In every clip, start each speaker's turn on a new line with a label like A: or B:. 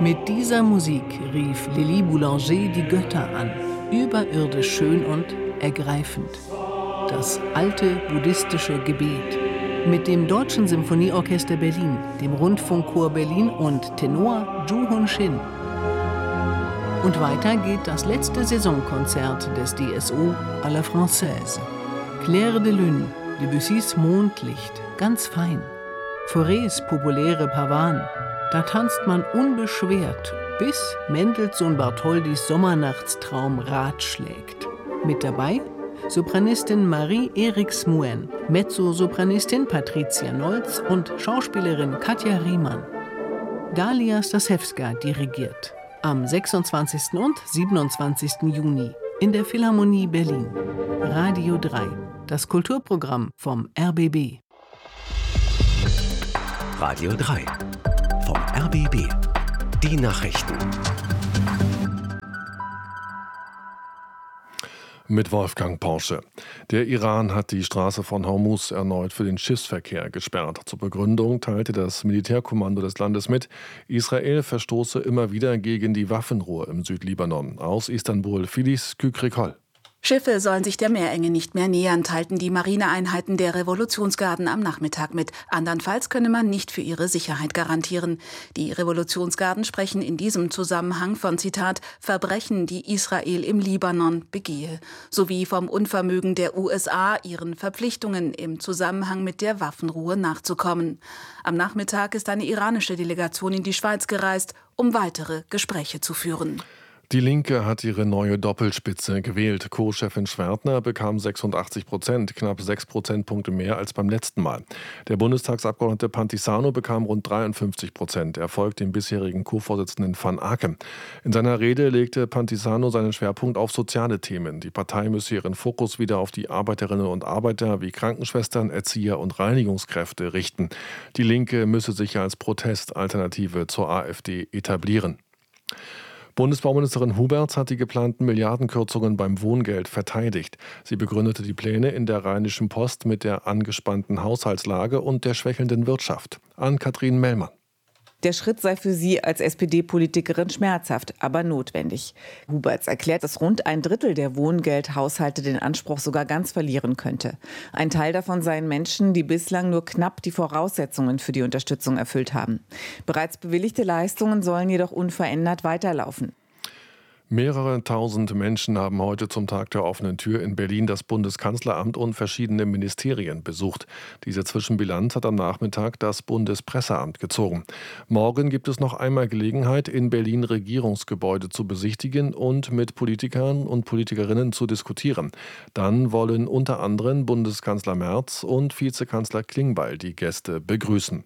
A: Mit dieser Musik rief Lili Boulanger die Götter an, überirdisch schön und ergreifend. Das alte buddhistische Gebet. Mit dem Deutschen Symphonieorchester Berlin, dem Rundfunkchor Berlin und Tenor Zhu Hunshin. Und weiter geht das letzte Saisonkonzert des DSO à la Française. Clair de Lune, Debussys Mondlicht, ganz fein. Faurés populäre Pavane, da tanzt man unbeschwert, bis Mendelssohn Bartholdys Sommernachtstraum ratschlägt. Mit dabei Sopranistin Marie-Erik Smuen, Mezzosopranistin Patricia Nolz und Schauspielerin Katja Riemann. Dalia Stasewska dirigiert. Am 26. und 27. Juni in der Philharmonie Berlin. Radio 3, das Kulturprogramm vom RBB.
B: Radio 3 vom RBB. Die Nachrichten.
C: Mit Wolfgang Porsche. Der Iran hat die Straße von Hormuz erneut für den Schiffsverkehr gesperrt. Zur Begründung teilte das Militärkommando des Landes mit, Israel verstoße immer wieder gegen die Waffenruhe im Südlibanon. Aus Istanbul, Filiz Kükrikol.
D: Schiffe sollen sich der Meerenge nicht mehr nähern, teilten die Marineeinheiten der Revolutionsgarden am Nachmittag mit. Andernfalls könne man nicht für ihre Sicherheit garantieren. Die Revolutionsgarden sprechen in diesem Zusammenhang von, Zitat, Verbrechen, die Israel im Libanon begehe, sowie vom Unvermögen der USA, ihren Verpflichtungen im Zusammenhang mit der Waffenruhe nachzukommen. Am Nachmittag ist eine iranische Delegation in die Schweiz gereist, um weitere Gespräche zu führen.
C: Die Linke hat ihre neue Doppelspitze gewählt. Co-Chefin Schwertner bekam 86%, knapp 6 Prozentpunkte mehr als beim letzten Mal. Der Bundestagsabgeordnete Pantisano bekam rund 53%. Er folgt dem bisherigen Co-Vorsitzenden Van Aken. In seiner Rede legte Pantisano seinen Schwerpunkt auf soziale Themen. Die Partei müsse ihren Fokus wieder auf die Arbeiterinnen und Arbeiter wie Krankenschwestern, Erzieher und Reinigungskräfte richten. Die Linke müsse sich als Protestalternative zur AfD etablieren. Bundesbauministerin Huberts hat die geplanten Milliardenkürzungen beim Wohngeld verteidigt. Sie begründete die Pläne in der Rheinischen Post mit der angespannten Haushaltslage und der schwächelnden Wirtschaft. Ann-Kathrin Mellmann.
E: Der Schritt sei für sie als SPD-Politikerin schmerzhaft, aber notwendig. Huberts erklärt, dass rund ein Drittel der Wohngeldhaushalte den Anspruch sogar ganz verlieren könnte. Ein Teil davon seien Menschen, die bislang nur knapp die Voraussetzungen für die Unterstützung erfüllt haben. Bereits bewilligte Leistungen sollen jedoch unverändert weiterlaufen.
C: Mehrere tausend Menschen haben heute zum Tag der offenen Tür in Berlin das Bundeskanzleramt und verschiedene Ministerien besucht. Diese Zwischenbilanz hat am Nachmittag das Bundespresseamt gezogen. Morgen gibt es noch einmal Gelegenheit, in Berlin Regierungsgebäude zu besichtigen und mit Politikern und Politikerinnen zu diskutieren. Dann wollen unter anderem Bundeskanzler Merz und Vizekanzler Klingbeil die Gäste begrüßen.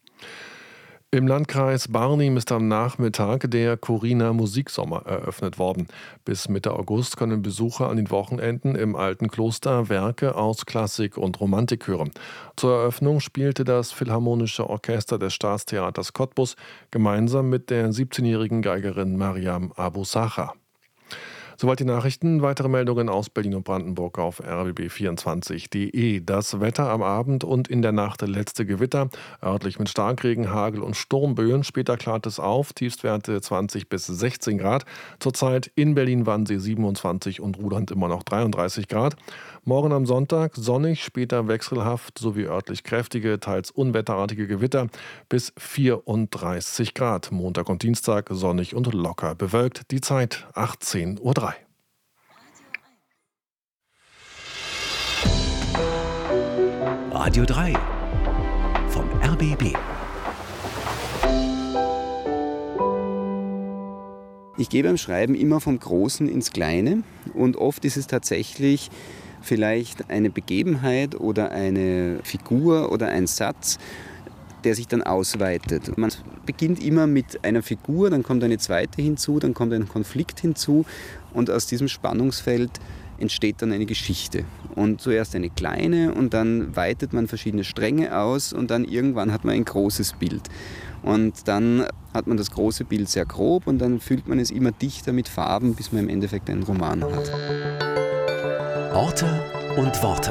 C: Im Landkreis Barnim ist am Nachmittag der Corina Musiksommer eröffnet worden. Bis Mitte August können Besucher an den Wochenenden im Alten Kloster Werke aus Klassik und Romantik hören. Zur Eröffnung spielte das Philharmonische Orchester des Staatstheaters Cottbus gemeinsam mit der 17-jährigen Geigerin Mariam Abu Sacha. Soweit die Nachrichten. Weitere Meldungen aus Berlin und Brandenburg auf rbb24.de. Das Wetter am Abend und in der Nacht letzte Gewitter, örtlich mit Starkregen, Hagel und Sturmböen. Später klart es auf, Tiefstwerte 20 bis 16 Grad. Zurzeit in Berlin-Wannsee 27 und Ruhland immer noch 33 Grad. Morgen am Sonntag sonnig, später wechselhaft sowie örtlich kräftige, teils unwetterartige Gewitter bis 34 Grad. Montag und Dienstag sonnig und locker bewölkt. Die Zeit 18:03 Uhr.
B: Radio 3 vom RBB.
F: Ich gehe beim Schreiben immer vom Großen ins Kleine und oft ist es tatsächlich vielleicht eine Begebenheit oder eine Figur oder ein Satz, der sich dann ausweitet. Man beginnt immer mit einer Figur, dann kommt eine zweite hinzu, dann kommt ein Konflikt hinzu und aus diesem Spannungsfeld entsteht dann eine Geschichte. Und zuerst eine kleine und dann weitet man verschiedene Stränge aus und dann irgendwann hat man ein großes Bild. Und dann hat man das große Bild sehr grob und dann füllt man es immer dichter mit Farben, bis man im Endeffekt einen Roman hat.
B: Orte und Worte.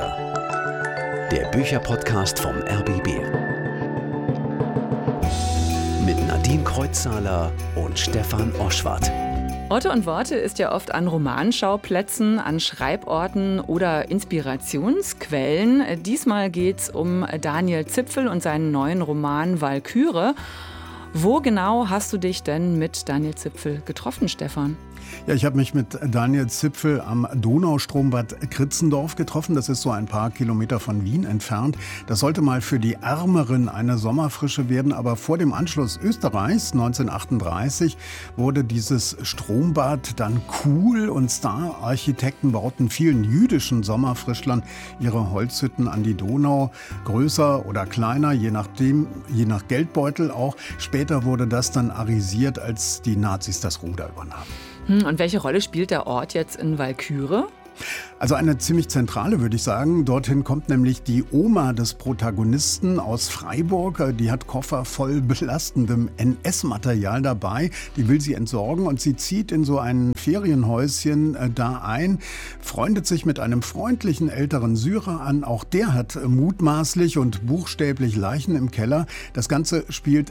B: Der Bücherpodcast vom RBB. Mit Nadine Nadine Kreuzzahler und Stefan Oschwart.
E: Orte und Worte ist ja oft an Romanschauplätzen, an Schreiborten oder Inspirationsquellen. Diesmal geht's um Daniel Zipfel und seinen neuen Roman Walküre. Wo genau hast du dich denn mit Daniel Zipfel getroffen, Stefan?
G: Ja, ich habe mich mit Daniel Zipfel am Donaustroombad Kritzendorf getroffen. Das ist so ein paar Kilometer von Wien entfernt. Das sollte mal für die Ärmeren eine Sommerfrische werden. Aber vor dem Anschluss Österreichs 1938 wurde dieses Strombad dann cool und Star-Architekten bauten vielen jüdischen Sommerfrischlern ihre Holzhütten an die Donau. Größer oder kleiner, je nach Geldbeutel auch. Später wurde das dann arisiert, als die Nazis das Ruder übernahmen.
E: Und welche Rolle spielt der Ort jetzt in Walküre?
G: Also eine ziemlich zentrale, würde ich sagen. Dorthin kommt nämlich die Oma des Protagonisten aus Freiburg. Die hat Koffer voll belastendem NS-Material dabei. Die will sie entsorgen und sie zieht in so ein Ferienhäuschen da ein, freundet sich mit einem freundlichen älteren Syrer an. Auch der hat mutmaßlich und buchstäblich Leichen im Keller. Das Ganze spielt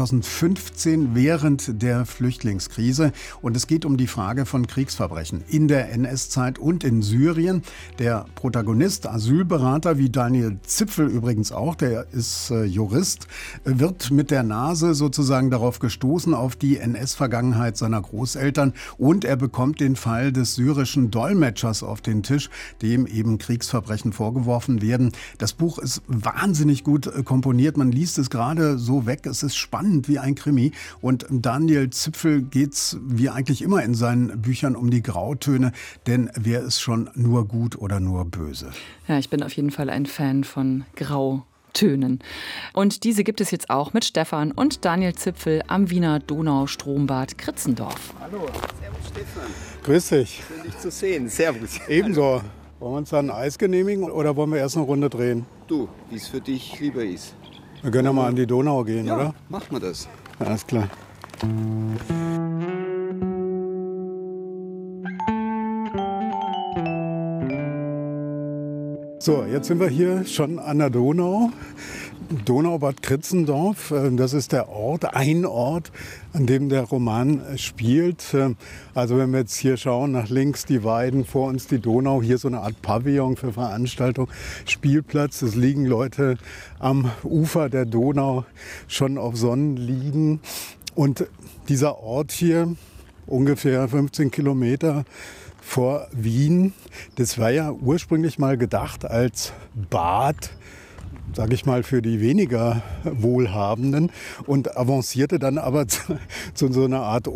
G: 2015 während der Flüchtlingskrise. Und es geht um die Frage von Kriegsverbrechen in der NS-Zeit und in Syrien. Der Protagonist, Asylberater, wie Daniel Zipfel übrigens auch, der ist Jurist, wird mit der Nase sozusagen darauf gestoßen, auf die NS-Vergangenheit seiner Großeltern. Und er bekommt den Fall des syrischen Dolmetschers auf den Tisch, dem eben Kriegsverbrechen vorgeworfen werden. Das Buch ist wahnsinnig gut komponiert. Man liest es gerade so weg. Es ist spannend wie ein Krimi. Und Daniel Zipfel geht's wie eigentlich immer in seinen Büchern um die Grautöne. Denn wer ist schon nur gut oder nur böse?
E: Ja, ich bin auf jeden Fall ein Fan von Grautönen. Und diese gibt es jetzt auch mit Stefan und Daniel Zipfel am Wiener Donaustroombad Kritzendorf.
F: Hallo, servus Stefan.
G: Grüß dich.
F: Schön, dich zu sehen. Servus.
G: Ebenso. Wollen wir uns dann ein Eis genehmigen oder wollen wir erst eine Runde drehen?
F: Du, wie es für dich lieber ist.
G: Wir können ja mal an die Donau gehen,
F: Ja,
G: oder?
F: machen wir das.
G: Alles klar. So, jetzt sind wir hier schon an der Donau. Donaubad Kritzendorf, das ist der Ort, ein Ort, an dem der Roman spielt. Also wenn wir jetzt hier schauen, nach links die Weiden, vor uns die Donau, hier so eine Art Pavillon für Veranstaltung, Spielplatz. Es liegen Leute am Ufer der Donau schon auf Sonnenliegen. Und dieser Ort hier, ungefähr 15 Kilometer vor Wien, das war ja ursprünglich mal gedacht als Bad, sage ich mal, für die weniger Wohlhabenden und avancierte dann aber zu so einer Art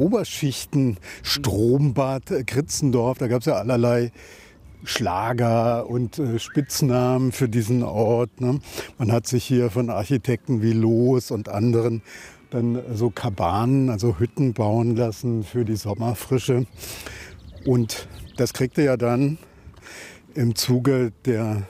G: Oberschichten-Strombad Kritzendorf. Da gab es ja allerlei Schlager und Spitznamen für diesen Ort. Ne? Man hat sich hier von Architekten wie Loos und anderen dann so Kabanen, also Hütten bauen lassen für die Sommerfrische. Und das kriegte ja dann im Zuge der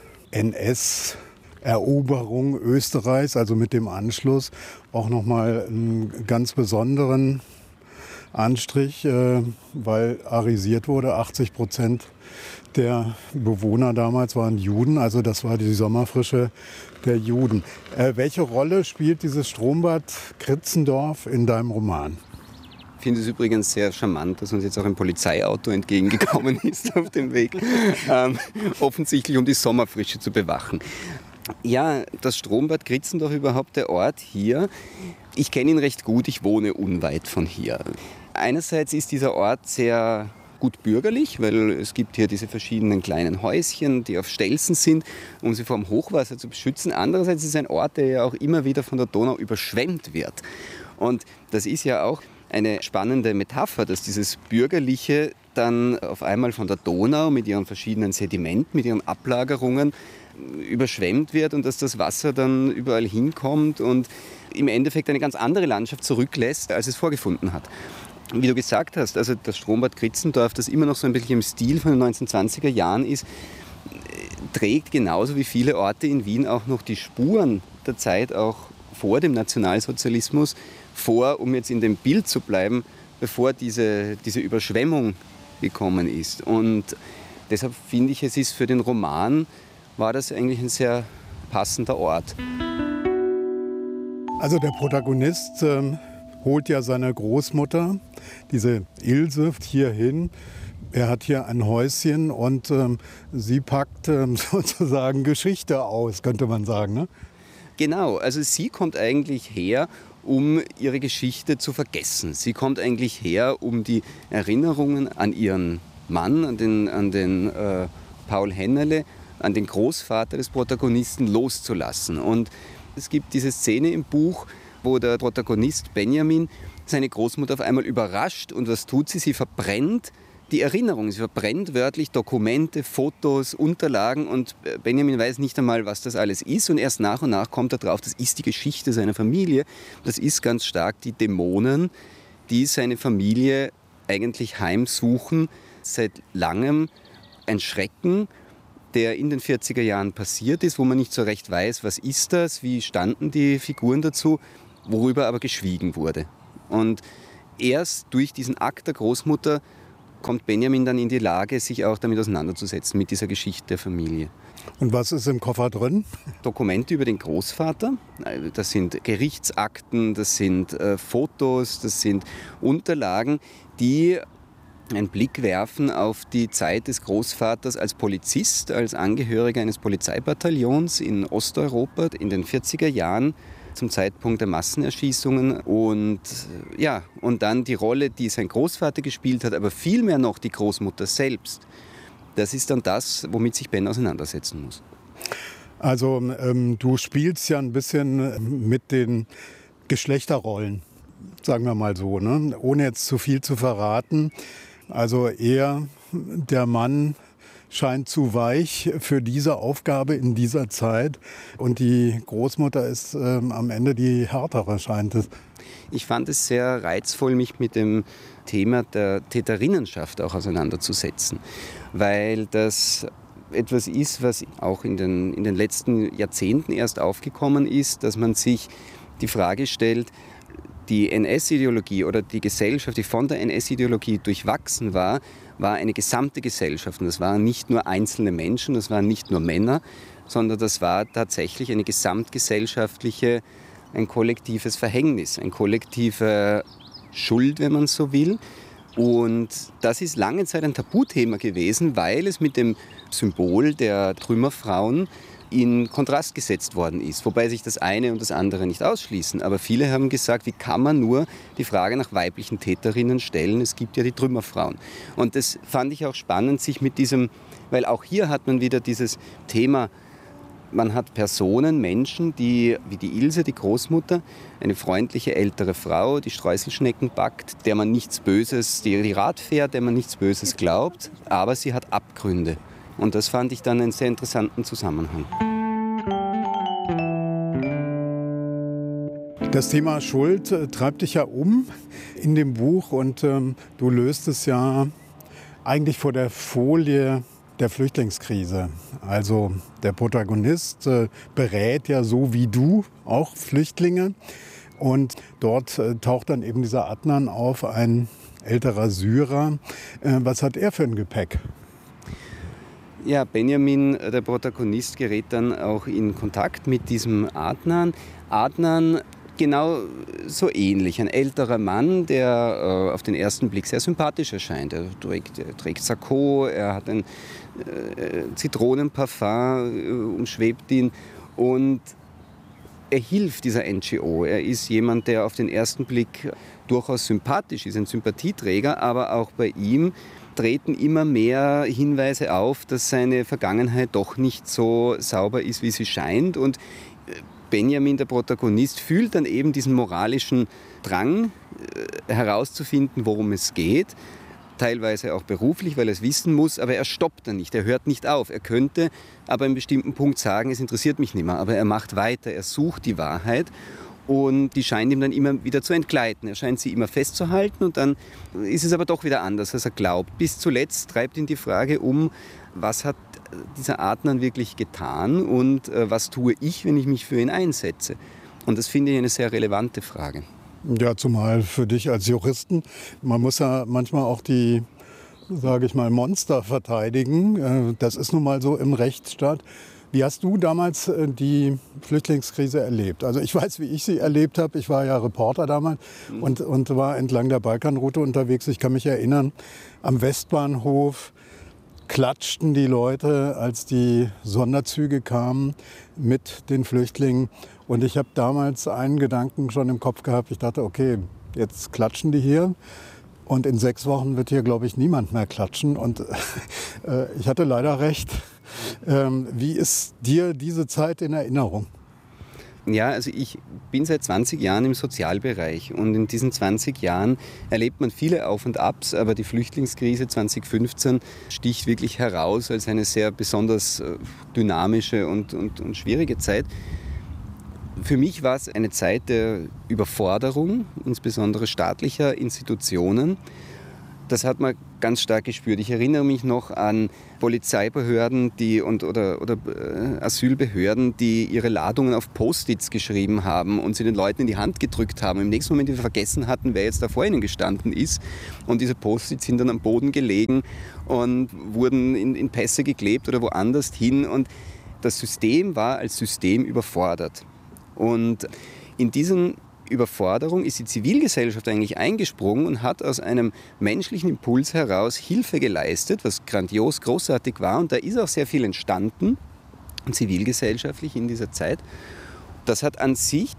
G: NS-Eroberung Österreichs, also mit dem Anschluss, auch nochmal einen ganz besonderen Anstrich, weil arisiert wurde. 80% der Bewohner damals waren Juden, also das war die Sommerfrische der Juden. Welche Rolle spielt dieses Stroombad Kritzendorf in deinem Roman?
F: Ich finde es übrigens sehr charmant, dass uns jetzt auch ein Polizeiauto entgegengekommen ist auf dem Weg, offensichtlich um die Sommerfrische zu bewachen. Ja, das Stroombad Kritzendorf, überhaupt der Ort hier, ich kenne ihn recht gut, ich wohne unweit von hier. Einerseits ist dieser Ort sehr gut bürgerlich, weil es gibt hier diese verschiedenen kleinen Häuschen, die auf Stelzen sind, um sie vor dem Hochwasser zu beschützen. Andererseits ist es ein Ort, der ja auch immer wieder von der Donau überschwemmt wird. Und das ist ja auch eine spannende Metapher, dass dieses Bürgerliche dann auf einmal von der Donau mit ihren verschiedenen Sedimenten, mit ihren Ablagerungen überschwemmt wird und dass das Wasser dann überall hinkommt und im Endeffekt eine ganz andere Landschaft zurücklässt, als es vorgefunden hat. Wie du gesagt hast, also das Stroombad Kritzendorf, das immer noch so ein bisschen im Stil von den 1920er Jahren ist, trägt genauso wie viele Orte in Wien auch noch die Spuren der Zeit auch vor dem Nationalsozialismus vor, um jetzt in dem Bild zu bleiben, bevor diese Überschwemmung gekommen ist. Und deshalb finde ich, es ist für den Roman, war das eigentlich ein sehr passender Ort.
G: Also der Protagonist holt ja seine Großmutter, diese Ilse, hier hin. Er hat hier ein Häuschen und sie packt sozusagen Geschichte aus, könnte man sagen, ne?
F: Genau, also sie kommt eigentlich her, um ihre Geschichte zu vergessen. Sie kommt eigentlich her, um die Erinnerungen an ihren Mann, an den Paul Hennerle, an den Großvater des Protagonisten loszulassen. Und es gibt diese Szene im Buch, wo der Protagonist Benjamin seine Großmutter auf einmal überrascht. Und was tut sie? Sie verbrennt die Erinnerung. Sie verbrennt wörtlich Dokumente, Fotos, Unterlagen und Benjamin weiß nicht einmal, was das alles ist. Und erst nach und nach kommt er drauf, das ist die Geschichte seiner Familie. Das ist ganz stark die Dämonen, die seine Familie eigentlich heimsuchen. Seit langem ein Schrecken, der in den 40er Jahren passiert ist, wo man nicht so recht weiß, was ist das, wie standen die Figuren dazu, worüber aber geschwiegen wurde. Und erst durch diesen Akt der Großmutter kommt Benjamin dann in die Lage, sich auch damit auseinanderzusetzen, mit dieser Geschichte der Familie.
G: Und was ist im Koffer drin?
F: Dokumente über den Großvater. Das sind Gerichtsakten, das sind Fotos, das sind Unterlagen, die einen Blick werfen auf die Zeit des Großvaters als Polizist, als Angehöriger eines Polizeibataillons in Osteuropa in den 40er Jahren. Zum Zeitpunkt der Massenerschießungen und dann die Rolle, die sein Großvater gespielt hat, aber vielmehr noch die Großmutter selbst. Das ist dann das, womit sich Ben auseinandersetzen muss.
G: Also du spielst ja ein bisschen mit den Geschlechterrollen, sagen wir mal so, ne? Ohne jetzt zu viel zu verraten. Also er, der Mann, scheint zu weich für diese Aufgabe in dieser Zeit. Und die Großmutter ist am Ende die härtere, scheint es.
F: Ich fand es sehr reizvoll, mich mit dem Thema der Täterinnenschaft auch auseinanderzusetzen, weil das etwas ist, was auch in den letzten Jahrzehnten erst aufgekommen ist, dass man sich die Frage stellt, die NS-Ideologie oder die Gesellschaft, die von der NS-Ideologie durchwachsen war eine gesamte Gesellschaft. Und das waren nicht nur einzelne Menschen, das waren nicht nur Männer, sondern das war tatsächlich eine gesamtgesellschaftliche, ein kollektives Verhängnis, ein kollektive Schuld, wenn man so will. Und das ist lange Zeit ein Tabuthema gewesen, weil es mit dem Symbol der Trümmerfrauen in Kontrast gesetzt worden ist, wobei sich das eine und das andere nicht ausschließen. Aber viele haben gesagt, wie kann man nur die Frage nach weiblichen Täterinnen stellen? Es gibt ja die Trümmerfrauen. Und das fand ich auch spannend, sich mit diesem, weil auch hier hat man wieder dieses Thema, man hat Personen, Menschen, die, wie die Ilse, die Großmutter, eine freundliche ältere Frau, die Streuselschnecken backt, der man nichts Böses, die Rad fährt, der man nichts Böses glaubt, aber sie hat Abgründe. Und das fand ich dann einen sehr interessanten Zusammenhang.
G: Das Thema Schuld treibt dich ja um in dem Buch und du löst es ja eigentlich vor der Folie der Flüchtlingskrise. Also der Protagonist berät ja so wie du auch Flüchtlinge und dort taucht dann eben dieser Adnan auf, ein älterer Syrer. Was hat er für ein Gepäck?
F: Ja, Benjamin, der Protagonist, gerät dann auch in Kontakt mit diesem Adnan. Adnan genau so ähnlich, ein älterer Mann, der auf den ersten Blick sehr sympathisch erscheint. Er trägt Sakko, er hat ein Zitronenparfum, umschwebt ihn und er hilft dieser NGO. Er ist jemand, der auf den ersten Blick durchaus sympathisch ist, ein Sympathieträger, aber auch bei ihm treten immer mehr Hinweise auf, dass seine Vergangenheit doch nicht so sauber ist, wie sie scheint. Und Benjamin, der Protagonist, fühlt dann eben diesen moralischen Drang, herauszufinden, worum es geht. Teilweise auch beruflich, weil er es wissen muss, aber er stoppt dann nicht, er hört nicht auf. Er könnte aber an einem bestimmten Punkt sagen, es interessiert mich nicht mehr, aber er macht weiter, er sucht die Wahrheit. Und die scheint ihm dann immer wieder zu entgleiten. Er scheint sie immer festzuhalten und dann ist es aber doch wieder anders, als er glaubt. Bis zuletzt treibt ihn die Frage um, was hat dieser Adnan wirklich getan und was tue ich, wenn ich mich für ihn einsetze? Und das finde ich eine sehr relevante Frage.
G: Ja, zumal für dich als Juristen. Man muss ja manchmal auch die, sage ich mal, Monster verteidigen. Das ist nun mal so im Rechtsstaat. Wie hast du damals die Flüchtlingskrise erlebt? Also ich weiß, wie ich sie erlebt habe. Ich war ja Reporter damals und war entlang der Balkanroute unterwegs. Ich kann mich erinnern, am Westbahnhof klatschten die Leute, als die Sonderzüge kamen mit den Flüchtlingen. Und ich habe damals einen Gedanken schon im Kopf gehabt. Ich dachte, okay, jetzt klatschen die hier. Und in 6 Wochen wird hier, glaube ich, niemand mehr klatschen. Und ich hatte leider recht. Wie ist dir diese Zeit in Erinnerung?
F: Ja, also ich bin seit 20 Jahren im Sozialbereich und in diesen 20 Jahren erlebt man viele Auf und Abs, aber die Flüchtlingskrise 2015 sticht wirklich heraus als eine sehr besonders dynamische und schwierige Zeit. Für mich war es eine Zeit der Überforderung, insbesondere staatlicher Institutionen. Das hat man ganz stark gespürt. Ich erinnere mich noch an Polizeibehörden oder Asylbehörden, die ihre Ladungen auf Post-its geschrieben haben und sie den Leuten in die Hand gedrückt haben. Im nächsten Moment, die wir vergessen hatten, wer jetzt da vor ihnen gestanden ist. Und diese Post-its sind dann am Boden gelegen und wurden in Pässe geklebt oder woanders hin. Und das System war als System überfordert. Und in diesen Überforderung ist die Zivilgesellschaft eigentlich eingesprungen und hat aus einem menschlichen Impuls heraus Hilfe geleistet, was grandios, großartig war. Und da ist auch sehr viel entstanden, zivilgesellschaftlich in dieser Zeit. Das hat an sich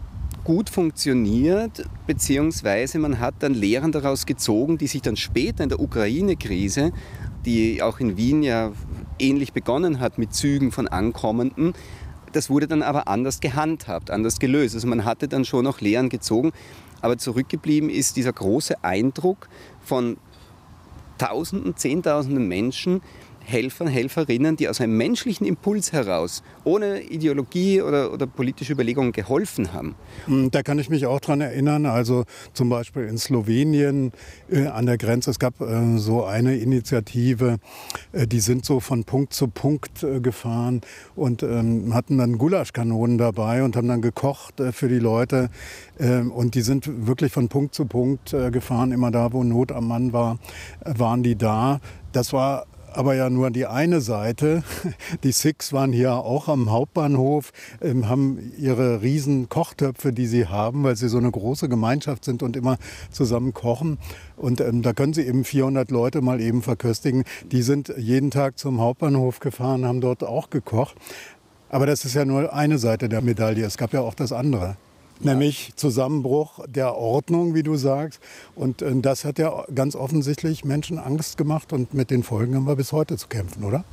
F: gut funktioniert, beziehungsweise man hat dann Lehren daraus gezogen, die sich dann später in der Ukraine-Krise, die auch in Wien ja ähnlich begonnen hat mit Zügen von Ankommenden, das wurde dann aber anders gehandhabt, anders gelöst. Also man hatte dann schon noch Lehren gezogen, aber zurückgeblieben ist dieser große Eindruck von Tausenden, Zehntausenden Menschen, Helfern, Helferinnen, die aus einem menschlichen Impuls heraus, ohne Ideologie oder politische Überlegungen geholfen haben.
G: Da kann ich mich auch dran erinnern, also zum Beispiel in Slowenien an der Grenze, es gab so eine Initiative, die sind so von Punkt zu Punkt gefahren und hatten dann Gulaschkanonen dabei und haben dann gekocht für die Leute und die sind wirklich von Punkt zu Punkt gefahren, immer da, wo Not am Mann war, waren die da. Das war aber ja nur die eine Seite. Die Sikhs waren hier auch am Hauptbahnhof, haben ihre riesen Kochtöpfe, die sie haben, weil sie so eine große Gemeinschaft sind und immer zusammen kochen. Und da können sie eben 400 Leute mal eben verköstigen. Die sind jeden Tag zum Hauptbahnhof gefahren, haben dort auch gekocht. Aber das ist ja nur eine Seite der Medaille. Es gab ja auch das andere. Nämlich Zusammenbruch der Ordnung, wie du sagst. Und das hat ja ganz offensichtlich Menschen Angst gemacht. Und mit den Folgen haben wir bis heute zu kämpfen, oder?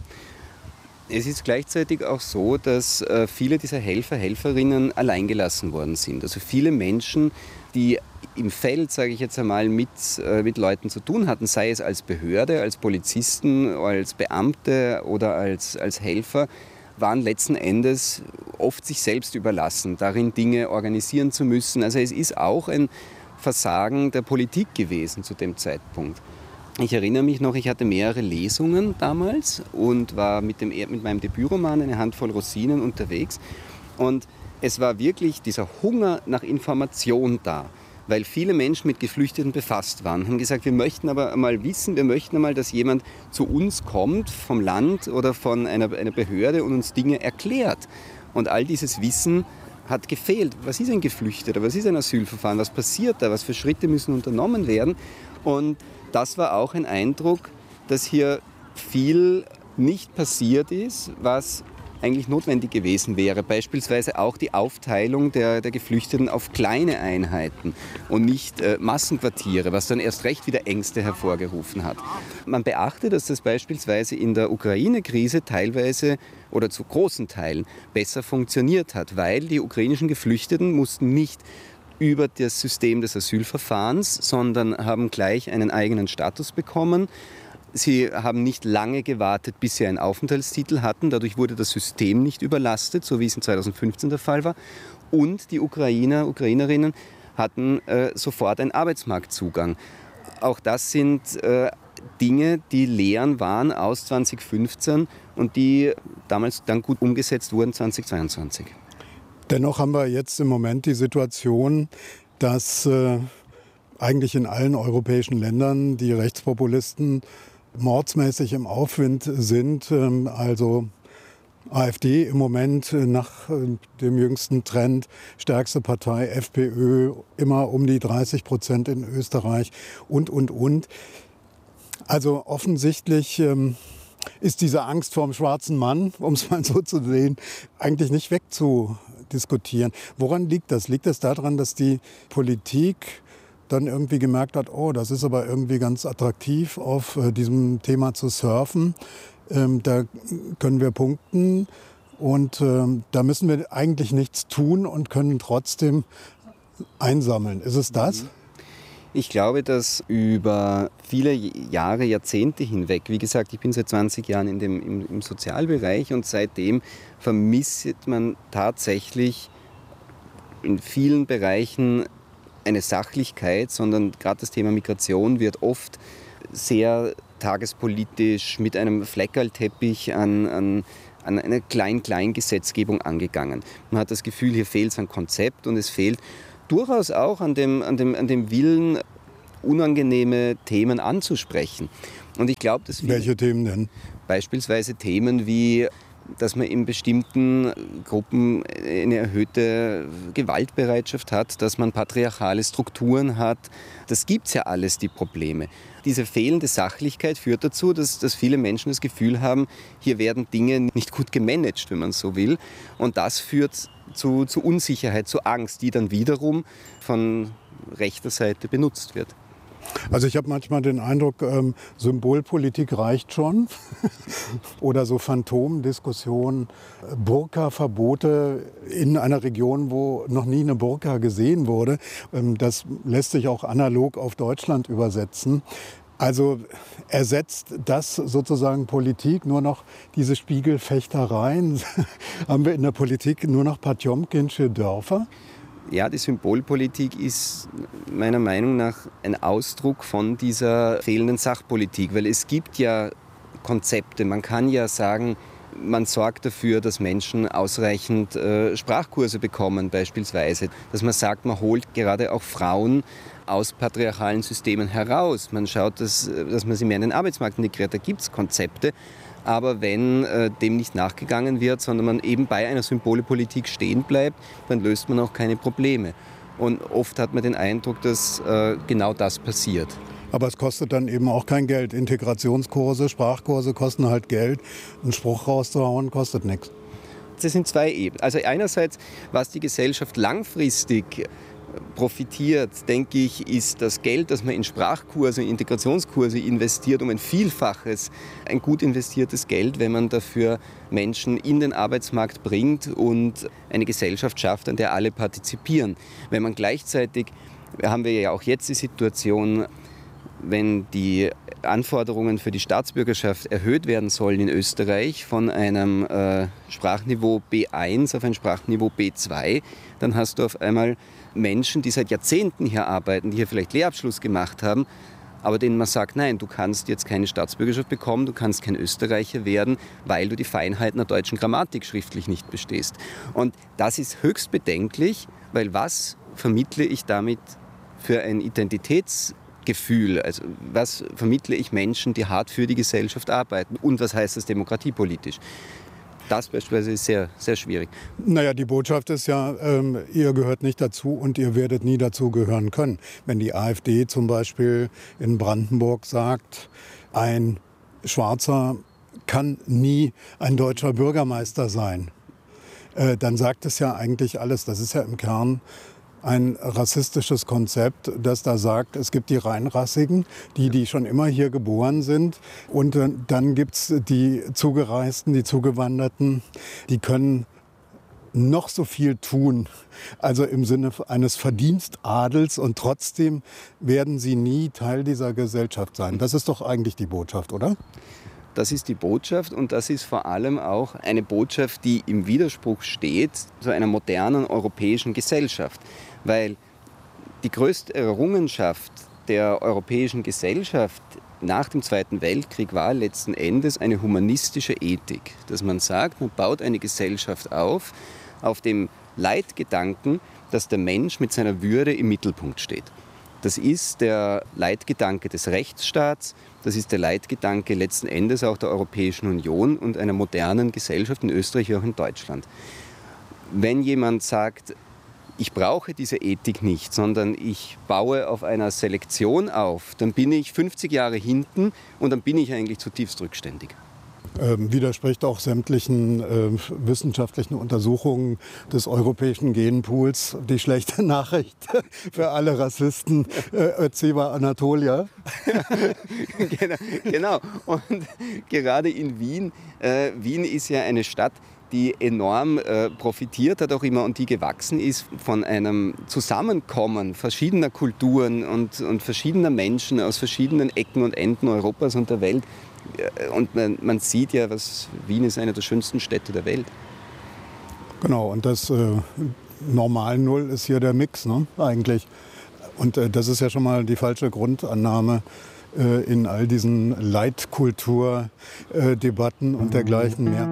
F: Es ist gleichzeitig auch so, dass viele dieser Helfer, Helferinnen alleingelassen worden sind. Also viele Menschen, die im Feld, sage ich jetzt einmal, mit Leuten zu tun hatten, sei es als Behörde, als Polizisten, als Beamte oder als Helfer, waren letzten Endes oft sich selbst überlassen, darin Dinge organisieren zu müssen. Also es ist auch ein Versagen der Politik gewesen zu dem Zeitpunkt. Ich erinnere mich noch, ich hatte mehrere Lesungen damals und war mit meinem Debütroman Eine Handvoll Rosinen unterwegs. Und es war wirklich dieser Hunger nach Information da, weil viele Menschen mit Geflüchteten befasst waren. Haben gesagt, wir möchten aber mal wissen, wir möchten einmal, dass jemand zu uns kommt, vom Land oder von einer Behörde und uns Dinge erklärt. Und all dieses Wissen hat gefehlt. Was ist ein Geflüchteter? Was ist ein Asylverfahren? Was passiert da? Was für Schritte müssen unternommen werden? Und das war auch ein Eindruck, dass hier viel nicht passiert ist, was eigentlich notwendig gewesen wäre. Beispielsweise auch die Aufteilung der Geflüchteten auf kleine Einheiten und nicht Massenquartiere, was dann erst recht wieder Ängste hervorgerufen hat. Man beachte, dass das beispielsweise in der Ukraine-Krise teilweise oder zu großen Teilen besser funktioniert hat, weil die ukrainischen Geflüchteten mussten nicht über das System des Asylverfahrens, sondern haben gleich einen eigenen Status bekommen. Sie haben nicht lange gewartet, bis sie einen Aufenthaltstitel hatten. Dadurch wurde das System nicht überlastet, so wie es in 2015 der Fall war. Und die Ukrainerinnen hatten sofort einen Arbeitsmarktzugang. Auch das sind Dinge, die Lehren waren aus 2015 und die damals dann gut umgesetzt wurden 2022.
G: Dennoch haben wir jetzt im Moment die Situation, dass eigentlich in allen europäischen Ländern die Rechtspopulisten mordsmäßig im Aufwind sind. Also AfD im Moment nach dem jüngsten Trend stärkste Partei, FPÖ immer um die 30% in Österreich und. Also offensichtlich ist diese Angst vor dem schwarzen Mann, um es mal so zu sehen, eigentlich nicht wegzudiskutieren. Woran liegt das? Liegt es daran, dass die Politik dann irgendwie gemerkt hat, oh, das ist aber irgendwie ganz attraktiv, auf diesem Thema zu surfen? Da können wir punkten und da müssen wir eigentlich nichts tun und können trotzdem einsammeln. Ist es das?
F: Ich glaube, dass über viele Jahre, Jahrzehnte hinweg, wie gesagt, ich bin seit 20 Jahren im Sozialbereich und seitdem vermisst man tatsächlich in vielen Bereichen eine Sachlichkeit, sondern gerade das Thema Migration wird oft sehr tagespolitisch mit einem Fleckerlteppich an einer kleinen Gesetzgebung angegangen. Man hat das Gefühl, hier fehlt es an Konzept und es fehlt durchaus auch an dem Willen, unangenehme Themen anzusprechen. Und ich glaube, dass
G: welche Themen denn?
F: Beispielsweise Themen wie, dass man in bestimmten Gruppen eine erhöhte Gewaltbereitschaft hat, dass man patriarchale Strukturen hat. Das gibt es ja alles, die Probleme. Diese fehlende Sachlichkeit führt dazu, dass viele Menschen das Gefühl haben, hier werden Dinge nicht gut gemanagt, wenn man so will. Und das führt zu Unsicherheit, zu Angst, die dann wiederum von rechter Seite benutzt wird.
G: Also ich habe manchmal den Eindruck, Symbolpolitik reicht schon. Oder so Phantomdiskussionen, Burka-Verbote in einer Region, wo noch nie eine Burka gesehen wurde. Das lässt sich auch analog auf Deutschland übersetzen. Also ersetzt das sozusagen Politik nur noch diese Spiegelfechtereien? Haben wir in der Politik nur noch Potjomkinsche Dörfer?
F: Ja, die Symbolpolitik ist meiner Meinung nach ein Ausdruck von dieser fehlenden Sachpolitik, weil es gibt ja Konzepte. Man kann ja sagen, man sorgt dafür, dass Menschen ausreichend Sprachkurse bekommen beispielsweise. Dass man sagt, man holt gerade auch Frauen aus patriarchalen Systemen heraus. Man schaut, dass man sie mehr in den Arbeitsmarkt integriert. Da gibt es Konzepte. Aber wenn dem nicht nachgegangen wird, sondern man eben bei einer Symbolpolitik stehen bleibt, dann löst man auch keine Probleme. Und oft hat man den Eindruck, dass genau das passiert.
G: Aber es kostet dann eben auch kein Geld. Integrationskurse, Sprachkurse kosten halt Geld. Einen Spruch rauszuhauen kostet nichts.
F: Das sind zwei Ebenen. Also einerseits, was die Gesellschaft langfristig profitiert, denke ich, ist das Geld, das man in Sprachkurse, in Integrationskurse investiert, um ein Vielfaches, ein gut investiertes Geld, wenn man dafür Menschen in den Arbeitsmarkt bringt und eine Gesellschaft schafft, an der alle partizipieren. Wenn man gleichzeitig, haben wir ja auch jetzt die Situation, wenn die Anforderungen für die Staatsbürgerschaft erhöht werden sollen in Österreich von einem Sprachniveau B1 auf ein Sprachniveau B2, dann hast du auf einmal Menschen, die seit Jahrzehnten hier arbeiten, die hier vielleicht Lehrabschluss gemacht haben, aber denen man sagt, nein, du kannst jetzt keine Staatsbürgerschaft bekommen, du kannst kein Österreicher werden, weil du die Feinheiten der deutschen Grammatik schriftlich nicht bestehst. Und das ist höchst bedenklich, weil was vermittle ich damit für ein Identitätsgefühl? Also was vermittle ich Menschen, die hart für die Gesellschaft arbeiten? Und was heißt das demokratiepolitisch? Das beispielsweise ist sehr, sehr schwierig.
G: Naja, die Botschaft ist ja, ihr gehört nicht dazu und ihr werdet nie dazu gehören können. Wenn die AfD zum Beispiel in Brandenburg sagt, ein Schwarzer kann nie ein deutscher Bürgermeister sein, dann sagt es ja eigentlich alles. Das ist ja im Kern ein rassistisches Konzept, das da sagt, es gibt die Reinrassigen, die schon immer hier geboren sind. Und dann gibt es die Zugereisten, die Zugewanderten, die können noch so viel tun, also im Sinne eines Verdienstadels, und trotzdem werden sie nie Teil dieser Gesellschaft sein. Das ist doch eigentlich die Botschaft, oder?
F: Das ist die Botschaft und das ist vor allem auch eine Botschaft, die im Widerspruch steht zu einer modernen europäischen Gesellschaft. Weil die größte Errungenschaft der europäischen Gesellschaft nach dem Zweiten Weltkrieg war letzten Endes eine humanistische Ethik. Dass man sagt, man baut eine Gesellschaft auf dem Leitgedanken, dass der Mensch mit seiner Würde im Mittelpunkt steht. Das ist der Leitgedanke des Rechtsstaats, das ist der Leitgedanke letzten Endes auch der Europäischen Union und einer modernen Gesellschaft in Österreich wie auch in Deutschland. Wenn jemand sagt, ich brauche diese Ethik nicht, sondern ich baue auf einer Selektion auf, dann bin ich 50 Jahre hinten und dann bin ich eigentlich zutiefst rückständig.
G: Widerspricht auch sämtlichen wissenschaftlichen Untersuchungen des europäischen Genpools. Die schlechte Nachricht für alle Rassisten, Zeba Anatolia.
F: Genau. Und gerade in Wien, Wien ist ja eine Stadt, die enorm profitiert hat auch immer und die gewachsen ist von einem Zusammenkommen verschiedener Kulturen und verschiedener Menschen aus verschiedenen Ecken und Enden Europas und der Welt. Und man sieht ja, Wien ist eine der schönsten Städte der Welt.
G: Genau, und das Normal Null ist hier der Mix, ne, eigentlich. Und das ist ja schon mal die falsche Grundannahme in all diesen Leitkulturdebatten und dergleichen mehr.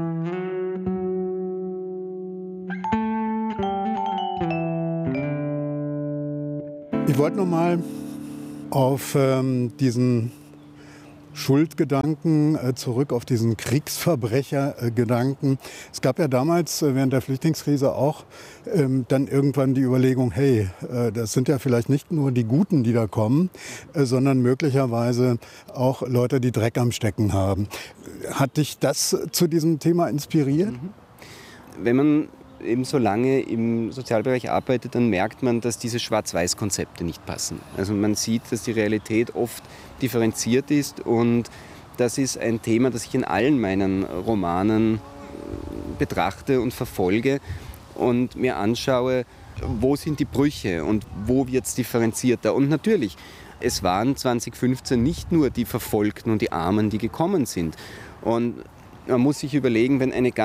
G: Ich wollte noch mal auf diesen Schuldgedanken zurück, auf diesen Kriegsverbrechergedanken. Es gab ja damals während der Flüchtlingskrise auch dann irgendwann die Überlegung, hey, das sind ja vielleicht nicht nur die Guten, die da kommen, sondern möglicherweise auch Leute, die Dreck am Stecken haben. Hat dich das zu diesem Thema inspiriert?
F: Wenn man eben so lange im Sozialbereich arbeitet, dann merkt man, dass diese Schwarz-Weiß-Konzepte nicht passen. Also man sieht, dass die Realität oft differenziert ist und das ist ein Thema, das ich in allen meinen Romanen betrachte und verfolge und mir anschaue, wo sind die Brüche und wo wird es differenzierter. Und natürlich, es waren 2015 nicht nur die Verfolgten und die Armen, die gekommen sind. Und man muss sich überlegen, wenn eine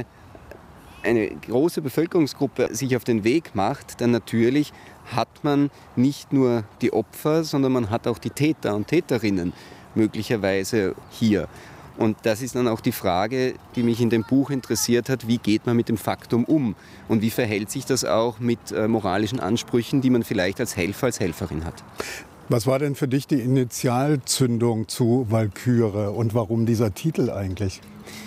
F: große Bevölkerungsgruppe sich auf den Weg macht, dann natürlich hat man nicht nur die Opfer, sondern man hat auch die Täter und Täterinnen möglicherweise hier. Und das ist dann auch die Frage, die mich in dem Buch interessiert hat, wie geht man mit dem Faktum um? Und wie verhält sich das auch mit moralischen Ansprüchen, die man vielleicht als Helfer, als Helferin hat?
G: Was war denn für dich die Initialzündung zu Walküre und warum dieser Titel eigentlich?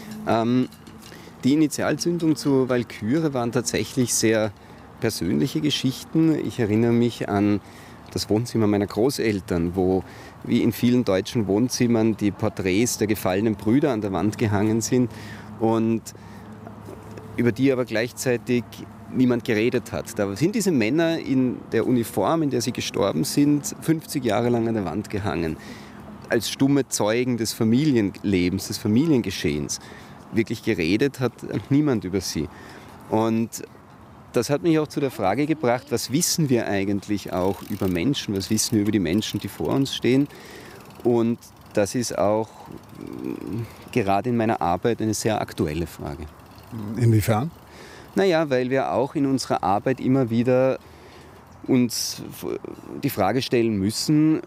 F: Die Initialzündung zu Walküre waren tatsächlich sehr persönliche Geschichten. Ich erinnere mich an das Wohnzimmer meiner Großeltern, wo wie in vielen deutschen Wohnzimmern die Porträts der gefallenen Brüder an der Wand gehangen sind und über die aber gleichzeitig niemand geredet hat. Da sind diese Männer in der Uniform, in der sie gestorben sind, 50 Jahre lang an der Wand gehangen, als stumme Zeugen des Familienlebens, des Familiengeschehens. Wirklich geredet hat niemand über sie. Und das hat mich auch zu der Frage gebracht, was wissen wir eigentlich auch über Menschen, was wissen wir über die Menschen, die vor uns stehen. Und das ist auch gerade in meiner Arbeit eine sehr aktuelle Frage.
G: Inwiefern?
F: Naja, weil wir auch in unserer Arbeit immer wieder uns die Frage stellen müssen,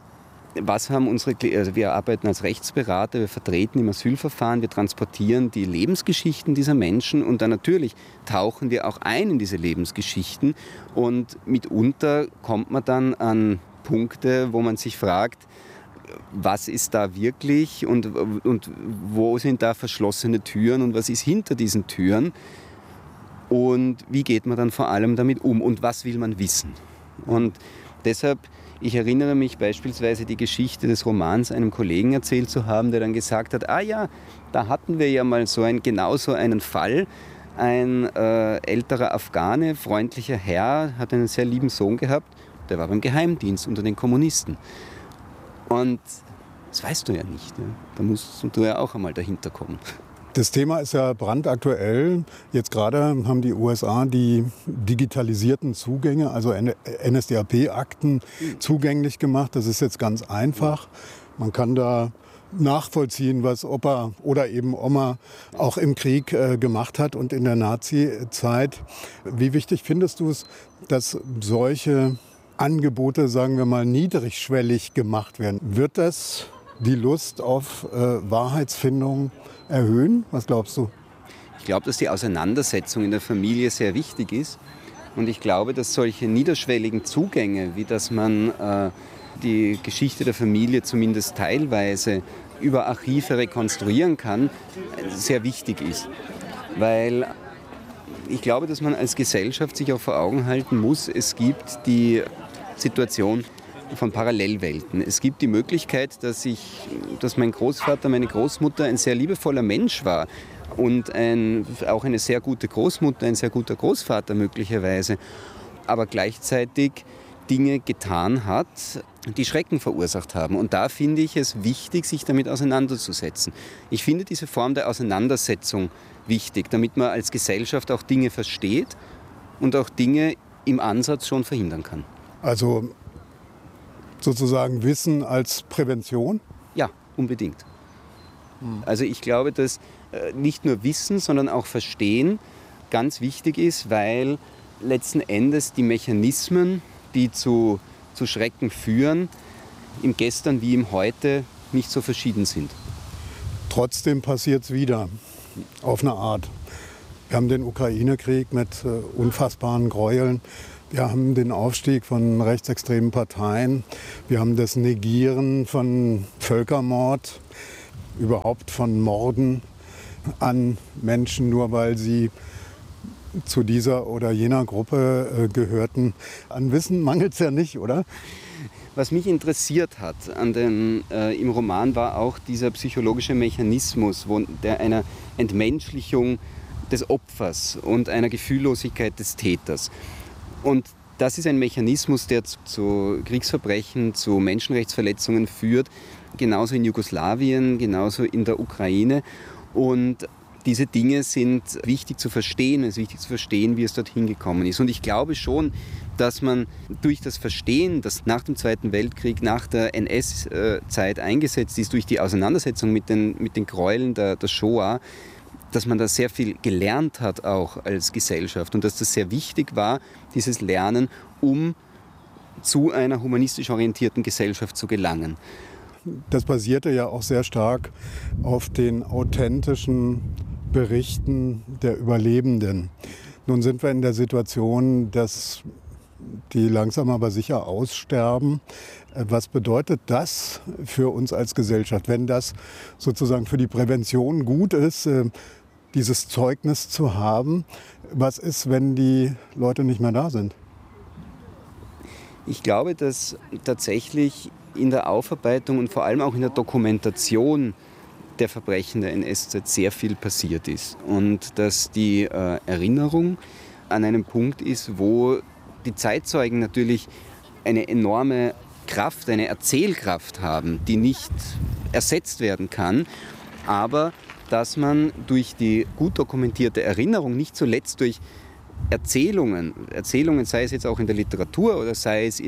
F: wir arbeiten als Rechtsberater, wir vertreten im Asylverfahren, wir transportieren die Lebensgeschichten dieser Menschen und dann natürlich tauchen wir auch ein in diese Lebensgeschichten und mitunter kommt man dann an Punkte, wo man sich fragt, was ist da wirklich und wo sind da verschlossene Türen und was ist hinter diesen Türen und wie geht man dann vor allem damit um und was will man wissen. Und deshalb, ich erinnere mich beispielsweise die Geschichte des Romans einem Kollegen erzählt zu haben, der dann gesagt hat, da hatten wir ja mal genau so einen Fall. Ein älterer Afghane, freundlicher Herr, hat einen sehr lieben Sohn gehabt, der war beim Geheimdienst unter den Kommunisten. Und das weißt du ja nicht. Ne? Da musst du ja auch einmal dahinter kommen.
G: Das Thema ist ja brandaktuell. Jetzt gerade haben die USA die digitalisierten Zugänge, also NSDAP-Akten, zugänglich gemacht. Das ist jetzt ganz einfach. Man kann da nachvollziehen, was Opa oder eben Oma auch im Krieg gemacht hat und in der Nazi-Zeit. Wie wichtig findest du es, dass solche Angebote, sagen wir mal, niedrigschwellig gemacht werden? Wird das die Lust auf Wahrheitsfindung erhöhen? Was glaubst du?
F: Ich glaube, dass die Auseinandersetzung in der Familie sehr wichtig ist. Und ich glaube, dass solche niederschwelligen Zugänge, wie dass man die Geschichte der Familie zumindest teilweise über Archive rekonstruieren kann, sehr wichtig ist. Weil ich glaube, dass man als Gesellschaft sich auch vor Augen halten muss, es gibt die Situation von Parallelwelten. Es gibt die Möglichkeit, dass mein Großvater, meine Großmutter ein sehr liebevoller Mensch war und auch eine sehr gute Großmutter, ein sehr guter Großvater möglicherweise, aber gleichzeitig Dinge getan hat, die Schrecken verursacht haben. Und da finde ich es wichtig, sich damit auseinanderzusetzen. Ich finde diese Form der Auseinandersetzung wichtig, damit man als Gesellschaft auch Dinge versteht und auch Dinge im Ansatz schon verhindern kann.
G: Also sozusagen Wissen als Prävention?
F: Ja, unbedingt. Also ich glaube, dass nicht nur Wissen, sondern auch Verstehen ganz wichtig ist, weil letzten Endes die Mechanismen, die zu Schrecken führen, im Gestern wie im Heute nicht so verschieden sind.
G: Trotzdem passiert es wieder, auf eine Art. Wir haben den Ukraine-Krieg mit unfassbaren Gräueln. Wir haben den Aufstieg von rechtsextremen Parteien. Wir haben das Negieren von Völkermord, überhaupt von Morden an Menschen, nur weil sie zu dieser oder jener Gruppe gehörten. An Wissen mangelt es ja nicht, oder?
F: Was mich interessiert hat im Roman war auch dieser psychologische Mechanismus, der einer Entmenschlichung des Opfers und einer Gefühllosigkeit des Täters. Und das ist ein Mechanismus, der zu Kriegsverbrechen, zu Menschenrechtsverletzungen führt, genauso in Jugoslawien, genauso in der Ukraine. Und diese Dinge sind wichtig zu verstehen. Es ist wichtig zu verstehen, wie es dorthin gekommen ist. Und ich glaube schon, dass man durch das Verstehen, das nach dem Zweiten Weltkrieg, nach der NS-Zeit eingesetzt ist, durch die Auseinandersetzung mit den Gräueln der Shoah, dass man da sehr viel gelernt hat auch als Gesellschaft und dass das sehr wichtig war, dieses Lernen, um zu einer humanistisch orientierten Gesellschaft zu gelangen.
G: Das basierte ja auch sehr stark auf den authentischen Berichten der Überlebenden. Nun sind wir in der Situation, dass die langsam aber sicher aussterben. Was bedeutet das für uns als Gesellschaft, wenn das sozusagen für die Prävention gut ist, dieses Zeugnis zu haben? Was ist, wenn die Leute nicht mehr da sind?
F: Ich glaube, dass tatsächlich in der Aufarbeitung und vor allem auch in der Dokumentation der Verbrechen der NS-Zeit sehr viel passiert ist. Und dass die Erinnerung an einem Punkt ist, wo die Zeitzeugen natürlich eine enorme Kraft, eine Erzählkraft haben, die nicht ersetzt werden kann, aber dass man durch die gut dokumentierte Erinnerung, nicht zuletzt durch Erzählungen, sei es jetzt auch in der Literatur oder sei es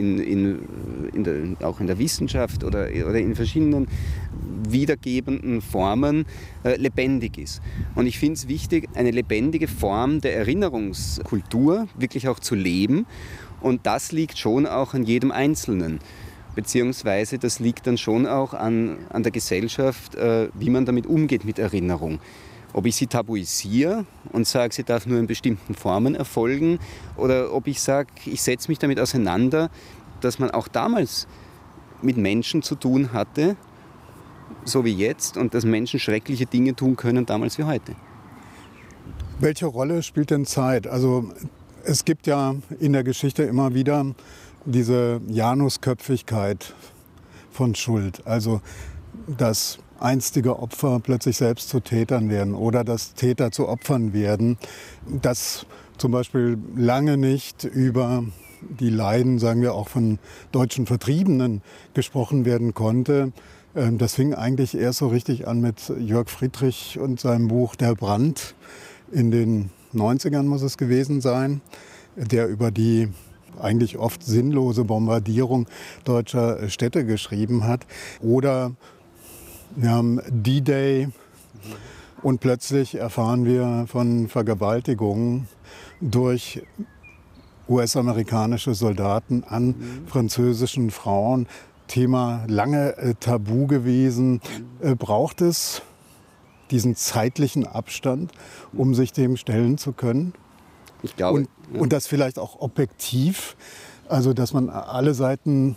F: auch in der Wissenschaft oder in verschiedenen wiedergebenden Formen lebendig ist. Und ich finde es wichtig, eine lebendige Form der Erinnerungskultur wirklich auch zu leben. Und das liegt schon auch an jedem Einzelnen. Beziehungsweise das liegt dann schon auch an der Gesellschaft, wie man damit umgeht mit Erinnerung. Ob ich sie tabuisiere und sage, sie darf nur in bestimmten Formen erfolgen, oder ob ich sage, ich setze mich damit auseinander, dass man auch damals mit Menschen zu tun hatte, so wie jetzt, und dass Menschen schreckliche Dinge tun können, damals wie heute.
G: Welche Rolle spielt denn Zeit? Also es gibt ja in der Geschichte immer wieder diese Janusköpfigkeit von Schuld. Also dass einstige Opfer plötzlich selbst zu Tätern werden oder dass Täter zu Opfern werden, dass zum Beispiel lange nicht über die Leiden, sagen wir auch von deutschen Vertriebenen, gesprochen werden konnte. Das fing eigentlich erst so richtig an mit Jörg Friedrich und seinem Buch Der Brand. In den 90ern muss es gewesen sein, der über die eigentlich oft sinnlose Bombardierung deutscher Städte geschrieben hat. Oder wir haben D-Day und plötzlich erfahren wir von Vergewaltigungen durch US-amerikanische Soldaten an französischen Frauen. Thema lange tabu gewesen. Braucht es diesen zeitlichen Abstand, um sich dem stellen zu können?
F: Ich glaube,
G: und das vielleicht auch objektiv, also dass man alle Seiten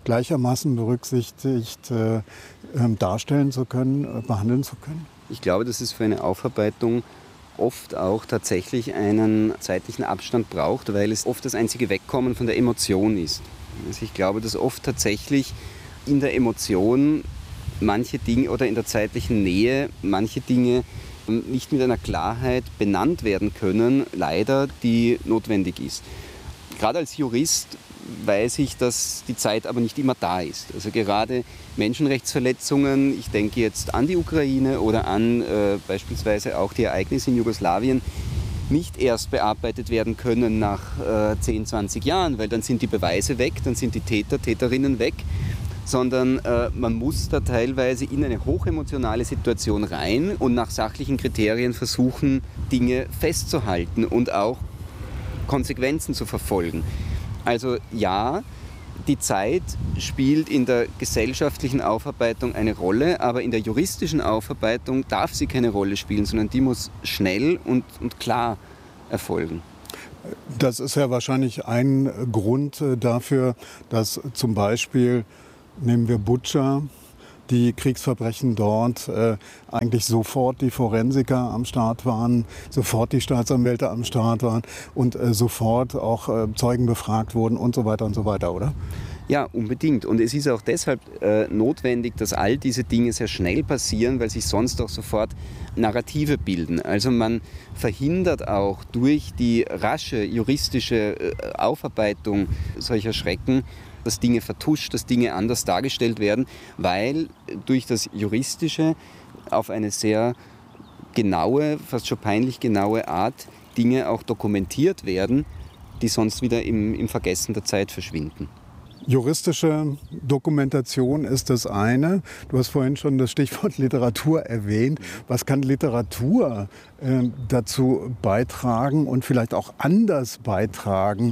G: gleichermaßen berücksichtigt darstellen zu können, behandeln zu können?
F: Ich glaube, dass es für eine Aufarbeitung oft auch tatsächlich einen zeitlichen Abstand braucht, weil es oft das einzige Wegkommen von der Emotion ist. Also ich glaube, dass oft tatsächlich in der Emotion manche Dinge oder in der zeitlichen Nähe manche Dinge nicht mit einer Klarheit benannt werden können, leider, die notwendig ist. Gerade als Jurist weiß ich, dass die Zeit aber nicht immer da ist. Also gerade Menschenrechtsverletzungen, ich denke jetzt an die Ukraine oder an beispielsweise auch die Ereignisse in Jugoslawien, nicht erst bearbeitet werden können nach 10, 20 Jahren, weil dann sind die Beweise weg, dann sind die Täter, Täterinnen weg, sondern man muss da teilweise in eine hochemotionale Situation rein und nach sachlichen Kriterien versuchen, Dinge festzuhalten und auch Konsequenzen zu verfolgen. Also ja, die Zeit spielt in der gesellschaftlichen Aufarbeitung eine Rolle, aber in der juristischen Aufarbeitung darf sie keine Rolle spielen, sondern die muss schnell und klar erfolgen.
G: Das ist ja wahrscheinlich ein Grund dafür, dass zum Beispiel, nehmen wir Butscha, die Kriegsverbrechen dort eigentlich sofort die Forensiker am Start waren, sofort die Staatsanwälte am Start waren und sofort auch Zeugen befragt wurden und so weiter, oder?
F: Ja, unbedingt. Und es ist auch deshalb notwendig, dass all diese Dinge sehr schnell passieren, weil sich sonst auch sofort Narrative bilden. Also man verhindert auch durch die rasche juristische Aufarbeitung solcher Schrecken, dass Dinge vertuscht, dass Dinge anders dargestellt werden, weil durch das Juristische auf eine sehr genaue, fast schon peinlich genaue Art Dinge auch dokumentiert werden, die sonst wieder im Vergessen der Zeit verschwinden.
G: Juristische Dokumentation ist das eine. Du hast vorhin schon das Stichwort Literatur erwähnt. Was kann Literatur dazu beitragen und vielleicht auch anders beitragen,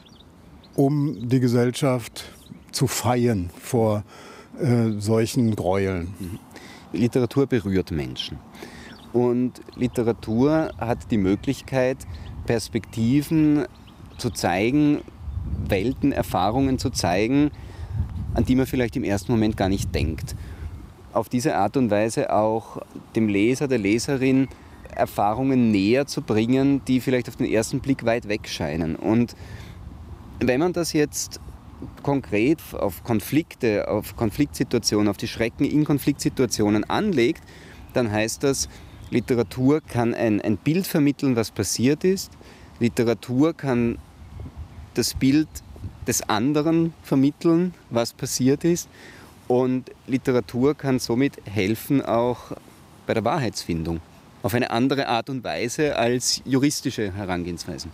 G: um die Gesellschaft zu feien vor solchen Gräueln?
F: Literatur berührt Menschen. Und Literatur hat die Möglichkeit, Perspektiven zu zeigen, Welten, Erfahrungen zu zeigen, an die man vielleicht im ersten Moment gar nicht denkt. Auf diese Art und Weise auch dem Leser, der Leserin Erfahrungen näher zu bringen, die vielleicht auf den ersten Blick weit weg scheinen. Und wenn man das jetzt konkret auf Konflikte, auf Konfliktsituationen, auf die Schrecken in Konfliktsituationen anlegt, dann heißt das, Literatur kann ein Bild vermitteln, was passiert ist. Literatur kann das Bild des anderen vermitteln, was passiert ist. Und Literatur kann somit helfen auch bei der Wahrheitsfindung. Auf eine andere Art und Weise als juristische Herangehensweisen.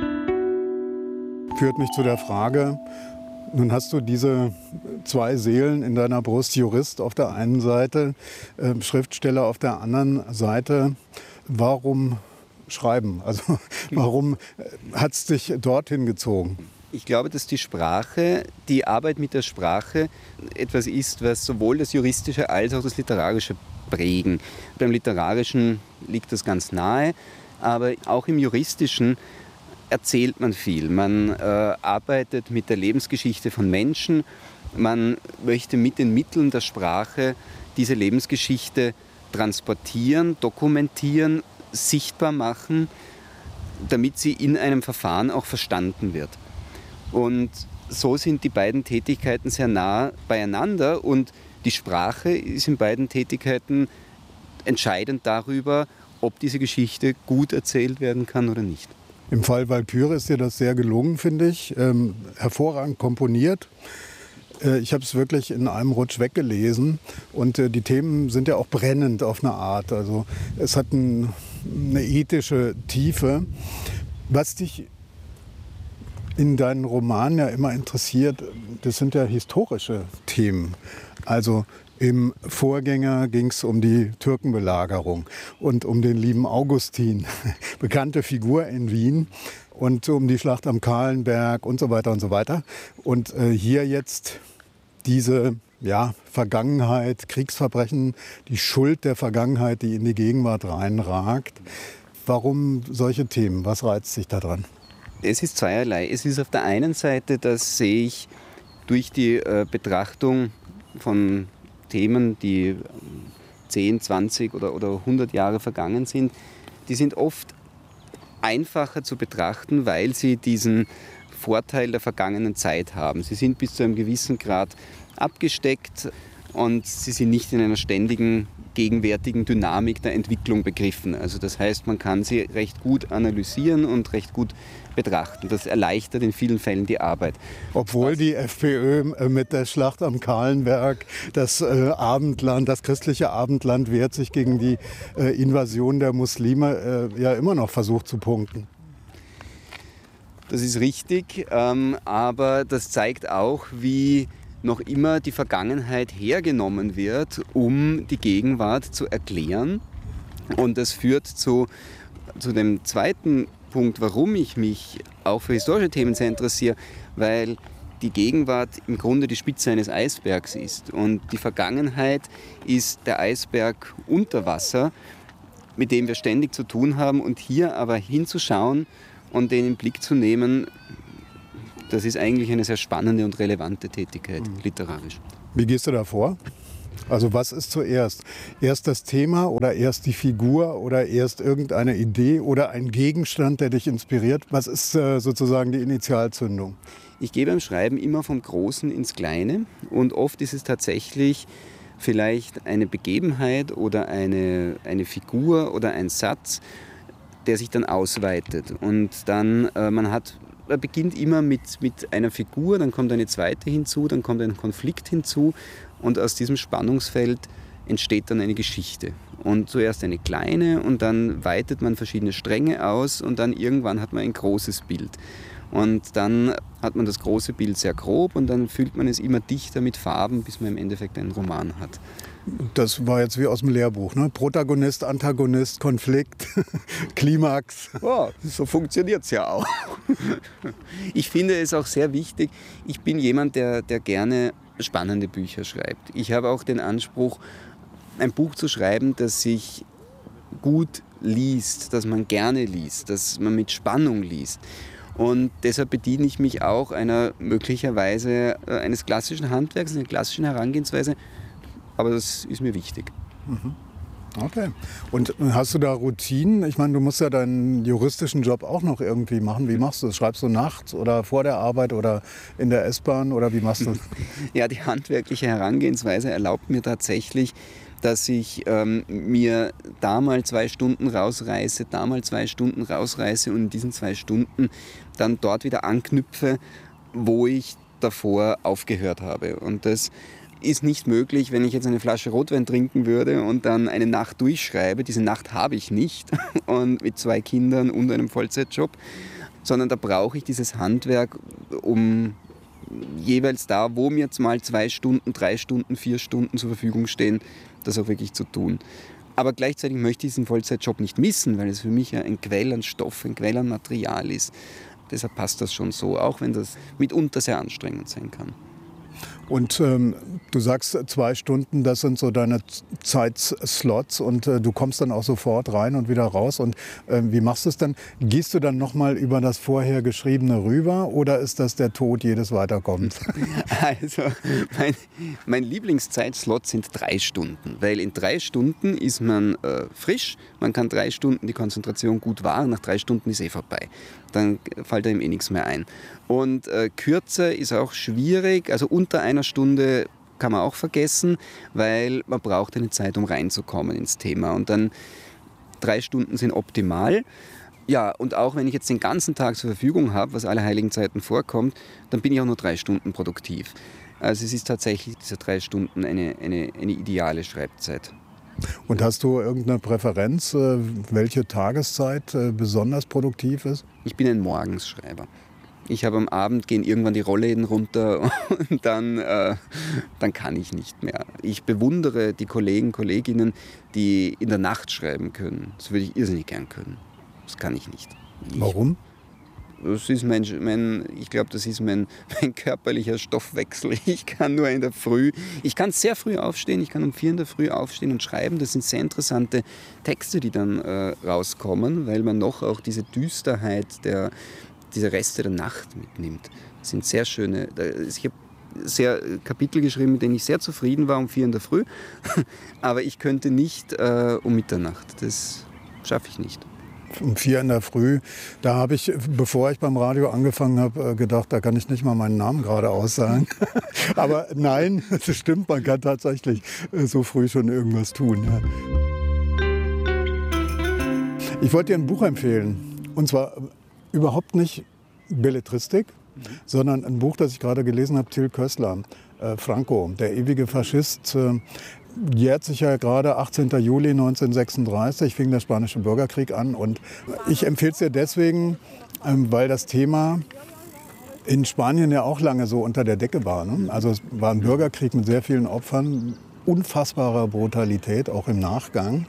G: Führt mich zu der Frage, nun hast du diese zwei Seelen in deiner Brust, Jurist auf der einen Seite, Schriftsteller auf der anderen Seite. Warum schreiben? Also warum hat es dich dorthin gezogen?
F: Ich glaube, dass die Sprache, die Arbeit mit der Sprache etwas ist, was sowohl das Juristische als auch das Literarische prägen. Beim Literarischen liegt das ganz nahe, aber auch im Juristischen erzählt man viel. Man arbeitet mit der Lebensgeschichte von Menschen. Man möchte mit den Mitteln der Sprache diese Lebensgeschichte transportieren, dokumentieren, sichtbar machen, damit sie in einem Verfahren auch verstanden wird. Und so sind die beiden Tätigkeiten sehr nah beieinander und die Sprache ist in beiden Tätigkeiten entscheidend darüber, ob diese Geschichte gut erzählt werden kann oder nicht.
G: Im Fall Walküre ist dir das sehr gelungen, finde ich. Hervorragend komponiert. Ich habe es wirklich in einem Rutsch weggelesen und die Themen sind ja auch brennend auf eine Art. Also es hat eine ethische Tiefe. Was dich in deinen Romanen ja immer interessiert, das sind ja historische Themen. Also im Vorgänger ging es um die Türkenbelagerung und um den lieben Augustin, bekannte Figur in Wien, und um die Schlacht am Kahlenberg und so weiter und so weiter. Und hier jetzt diese Vergangenheit, Kriegsverbrechen, die Schuld der Vergangenheit, die in die Gegenwart reinragt. Warum solche Themen? Was reizt sich daran?
F: Es ist zweierlei. Es ist auf der einen Seite, dass ich durch die Betrachtung von Themen, die 10, 20 oder 100 Jahre vergangen sind, die sind oft einfacher zu betrachten, weil sie diesen Vorteil der vergangenen Zeit haben. Sie sind bis zu einem gewissen Grad abgesteckt und sie sind nicht in einer ständigen, gegenwärtigen Dynamik der Entwicklung begriffen. Also das heißt, man kann sie recht gut analysieren und recht gut betrachten. Das erleichtert in vielen Fällen die Arbeit.
G: Obwohl die FPÖ mit der Schlacht am Kahlenberg das Abendland, das christliche Abendland wehrt sich gegen die Invasion der Muslime, ja immer noch versucht zu punkten.
F: Das ist richtig, aber das zeigt auch, wie noch immer die Vergangenheit hergenommen wird, um die Gegenwart zu erklären. Und das führt zu dem zweiten Punkt, warum ich mich auch für historische Themen sehr interessiere, weil die Gegenwart im Grunde die Spitze eines Eisbergs ist. Und die Vergangenheit ist der Eisberg unter Wasser, mit dem wir ständig zu tun haben. Und hier aber hinzuschauen und den in den Blick zu nehmen, das ist eigentlich eine sehr spannende und relevante Tätigkeit, literarisch.
G: Wie gehst du da vor? Also was ist zuerst? Erst das Thema oder erst die Figur oder erst irgendeine Idee oder ein Gegenstand, der dich inspiriert? Was ist sozusagen die Initialzündung?
F: Ich gehe beim Schreiben immer vom Großen ins Kleine und oft ist es tatsächlich vielleicht eine Begebenheit oder eine Figur oder ein Satz, der sich dann ausweitet. Und dann, man beginnt immer mit einer Figur, dann kommt eine zweite hinzu, dann kommt ein Konflikt hinzu und aus diesem Spannungsfeld entsteht dann eine Geschichte. Und zuerst eine kleine und dann weitet man verschiedene Stränge aus und dann irgendwann hat man ein großes Bild. Und dann hat man das große Bild sehr grob und dann füllt man es immer dichter mit Farben, bis man im Endeffekt einen Roman hat.
G: Das war jetzt wie aus dem Lehrbuch, ne? Protagonist, Antagonist, Konflikt, Klimax.
F: Oh, so funktioniert es ja auch. Ich finde es auch sehr wichtig, ich bin jemand, der gerne spannende Bücher schreibt. Ich habe auch den Anspruch, ein Buch zu schreiben, das sich gut liest, das man gerne liest, das man mit Spannung liest. Und deshalb bediene ich mich auch möglicherweise eines klassischen Handwerks, einer klassischen Herangehensweise. Aber das ist mir wichtig.
G: Okay. Und hast du da Routinen? Ich meine, du musst ja deinen juristischen Job auch noch irgendwie machen. Wie machst du das? Schreibst du nachts oder vor der Arbeit oder in der S-Bahn oder wie machst du das?
F: Ja, die handwerkliche Herangehensweise erlaubt mir tatsächlich, dass ich mir da mal 2 Stunden rausreiße, da mal 2 Stunden rausreiße und in diesen 2 Stunden dann dort wieder anknüpfe, wo ich davor aufgehört habe. Und das ist nicht möglich, wenn ich jetzt eine Flasche Rotwein trinken würde und dann eine Nacht durchschreibe. Diese Nacht habe ich nicht und mit 2 Kindern und einem Vollzeitjob, sondern da brauche ich dieses Handwerk, um jeweils da, wo mir jetzt mal 2 Stunden, 3 Stunden, 4 Stunden zur Verfügung stehen, das auch wirklich zu tun. Aber gleichzeitig möchte ich diesen Vollzeitjob nicht missen, weil es für mich ja ein Quell an Stoff, ein Quell an Material ist. Deshalb passt das schon so, auch wenn das mitunter sehr anstrengend sein kann.
G: Und du sagst 2 Stunden, das sind so deine Zeitslots und du kommst dann auch sofort rein und wieder raus. Und wie machst du es dann? Gehst du dann nochmal über das vorher Geschriebene rüber oder ist das der Tod jedes Weiterkommens?
F: Also mein Lieblingszeitslot sind 3 Stunden, weil in 3 Stunden ist man frisch, man kann 3 Stunden die Konzentration gut wahren, nach 3 Stunden ist vorbei. Dann fällt einem nichts mehr ein. Und kürzer ist auch schwierig, also unter 1 Stunde kann man auch vergessen, weil man braucht eine Zeit, um reinzukommen ins Thema. Und dann 3 Stunden sind optimal. Ja, und auch wenn ich jetzt den ganzen Tag zur Verfügung habe, was alle heiligen Zeiten vorkommt, dann bin ich auch nur 3 Stunden produktiv. Also es ist tatsächlich diese 3 Stunden eine ideale Schreibzeit.
G: Und hast du irgendeine Präferenz, welche Tageszeit besonders produktiv ist?
F: Ich bin ein Morgensschreiber. Ich habe am Abend, gehen irgendwann die Rollläden runter und dann kann ich nicht mehr. Ich bewundere die Kolleginnen, die in der Nacht schreiben können. Das würde ich irrsinnig gern können. Das kann ich nicht.
G: Warum?
F: Das ist ich glaube, das ist mein körperlicher Stoffwechsel. Ich kann nur in der Früh, ich kann sehr früh aufstehen, ich kann um 4 in der Früh aufstehen und schreiben. Das sind sehr interessante Texte, die dann rauskommen, weil man noch auch diese Düsterheit, diese Reste der Nacht mitnimmt. Das sind sehr schöne. Ich habe Kapitel geschrieben, mit denen ich sehr zufrieden war, um 4 in der Früh. Aber ich könnte nicht um Mitternacht. Das schaffe ich nicht.
G: Um 4 in der Früh, da habe ich, bevor ich beim Radio angefangen habe, gedacht, da kann ich nicht mal meinen Namen gerade aussagen. Aber nein, das stimmt, man kann tatsächlich so früh schon irgendwas tun. Ja. Ich wollte dir ein Buch empfehlen, und zwar überhaupt nicht Belletristik, sondern ein Buch, das ich gerade gelesen habe, Till Köstler, Franco, der ewige Faschist. Jährt sich ja gerade 18. Juli 1936, fing der Spanische Bürgerkrieg an. Und ich empfehle es dir deswegen, weil das Thema in Spanien ja auch lange so unter der Decke war. Ne? Also es war ein Bürgerkrieg mit sehr vielen Opfern, unfassbarer Brutalität, auch im Nachgang.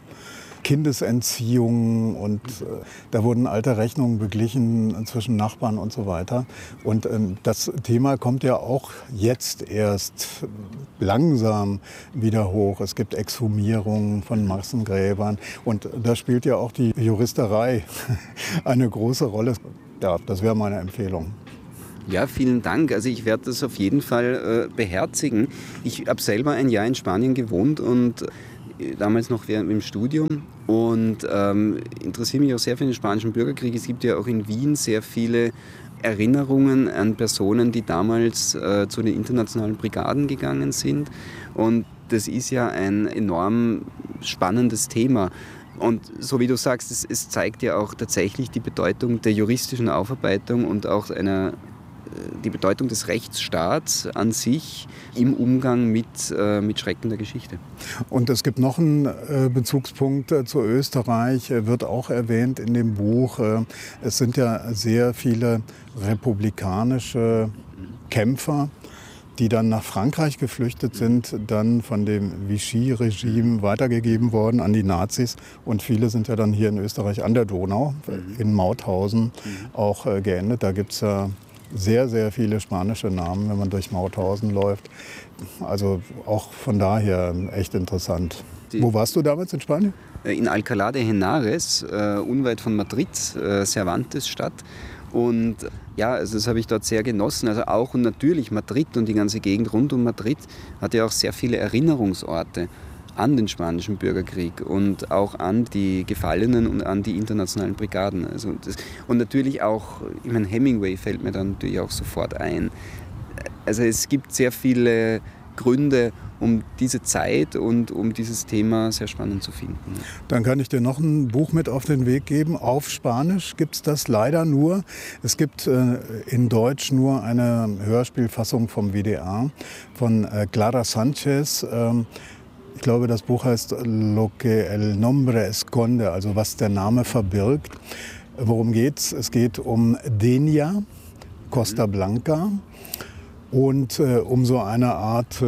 G: Kindesentziehung und da wurden alte Rechnungen beglichen zwischen Nachbarn und so weiter. Und das Thema kommt ja auch jetzt erst langsam wieder hoch. Es gibt Exhumierungen von Massengräbern und da spielt ja auch die Juristerei eine große Rolle. Ja, das wäre meine Empfehlung.
F: Ja, vielen Dank. Also ich werde das auf jeden Fall beherzigen. Ich habe selber ein Jahr in Spanien gewohnt und damals noch während dem Studium und interessiere mich auch sehr für den Spanischen Bürgerkrieg. Es gibt ja auch in Wien sehr viele Erinnerungen an Personen, die damals zu den internationalen Brigaden gegangen sind. Und das ist ja ein enorm spannendes Thema. Und so wie du sagst, es zeigt ja auch tatsächlich die Bedeutung der juristischen Aufarbeitung und auch die Bedeutung des Rechtsstaats an sich im Umgang mit Schrecken der Geschichte.
G: Und es gibt noch einen Bezugspunkt zu Österreich, wird auch erwähnt in dem Buch. Es sind ja sehr viele republikanische Kämpfer, die dann nach Frankreich geflüchtet sind, dann von dem Vichy-Regime weitergegeben worden an die Nazis. Und viele sind ja dann hier in Österreich an der Donau, in Mauthausen, auch geendet. Da gibt es ja sehr, sehr viele spanische Namen, wenn man durch Mauthausen läuft. Also auch von daher echt interessant. Wo warst du damals in Spanien?
F: In Alcalá de Henares, unweit von Madrid, Cervantes-Stadt. Und ja, also das habe ich dort sehr genossen. Also auch und natürlich Madrid und die ganze Gegend rund um Madrid hat ja auch sehr viele Erinnerungsorte an den Spanischen Bürgerkrieg und auch an die Gefallenen und an die internationalen Brigaden. Also und natürlich auch, ich meine, Hemingway fällt mir dann natürlich auch sofort ein. Also es gibt sehr viele Gründe, um diese Zeit und um dieses Thema sehr spannend zu finden.
G: Dann kann ich dir noch ein Buch mit auf den Weg geben. Auf Spanisch gibt es das leider nur. Es gibt in Deutsch nur eine Hörspielfassung vom WDR von Clara Sanchez. Ich glaube, das Buch heißt Lo que el nombre esconde, also was der Name verbirgt. Worum geht's? Es geht um Denia Costa Blanca und um so eine Art